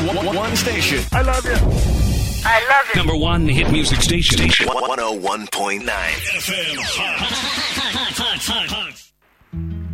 one station. I love you. I love it. Number one hit music station. 101.9 FM. Hot.